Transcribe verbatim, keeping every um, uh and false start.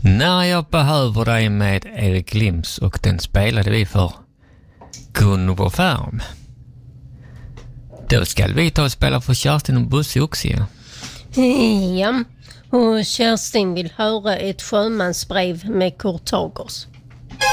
När jag behöver dig med Erik Lims, och den spelade vi för Gunvor Färm. Då ska vi ta och spela för Kerstin och Bosse också. Ja, ja. Och Kerstin vill höra ett sjömansbrev med Kurt Tagers.